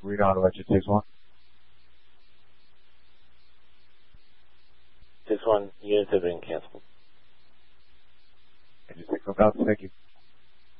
read auto at 6-1. 6-1, units have been canceled. Engine 6 1, thank you.